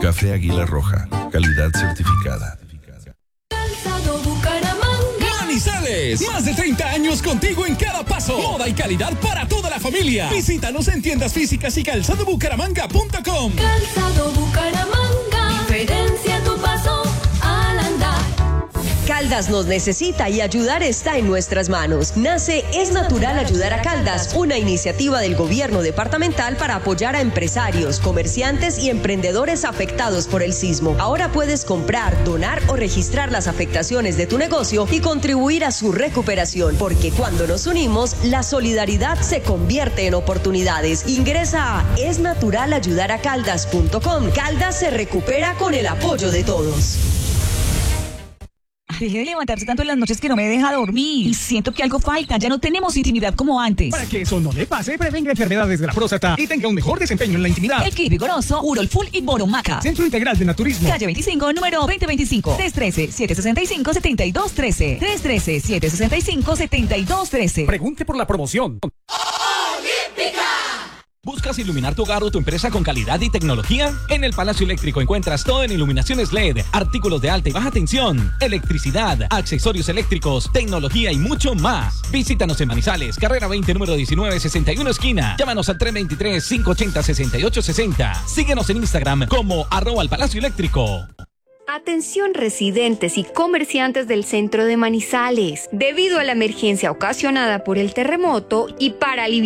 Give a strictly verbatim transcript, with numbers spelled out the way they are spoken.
Café Águila Roja, calidad certificada. Calzado Bucaramanga. Manizales, más de treinta años contigo en cada paso. Moda y calidad para toda la familia. Visítanos en tiendas físicas y calzado bucaramanga punto com. Calzado Bucaramanga. Diferencia tu paso al andar. Caldas nos necesita y ayudar está en nuestras manos. Nace Es Natural Ayudar a Caldas, una iniciativa del gobierno departamental para apoyar a empresarios, comerciantes y emprendedores afectados por el sismo. Ahora puedes comprar, donar o registrar las afectaciones de tu negocio y contribuir a su recuperación, porque cuando nos unimos, la solidaridad se convierte en oportunidades. Ingresa a es natural ayudar a caldas punto com. Caldas se recupera con el apoyo de todos. Deje de levantarse tanto en las noches que no me deja dormir. Y siento que algo falta. Ya no tenemos intimidad como antes. Para que eso no le pase, prevenga enfermedades de la próstata y tenga un mejor desempeño en la intimidad. El Kit Vigoroso, Urol Full y Boromaca. Centro Integral de Naturismo. Calle veinticinco, número veinte veinticinco. tres uno tres, siete seis cinco, siete dos uno tres. tres uno tres, siete seis cinco, siete dos uno tres. Pregunte por la promoción. Olímpica. ¿Buscas iluminar tu hogar o tu empresa con calidad y tecnología? En el Palacio Eléctrico encuentras todo en iluminaciones L E D, artículos de alta y baja tensión, electricidad, accesorios eléctricos, tecnología y mucho más. Visítanos en Manizales, carrera veinte, número diecinueve, sesenta y uno esquina. Llámanos al tres dos tres, cinco ocho cero, seis ocho seis cero. Síguenos en Instagram como arroba el Palacio Eléctrico. Atención residentes y comerciantes del centro de Manizales. Debido a la emergencia ocasionada por el terremoto y para aliviar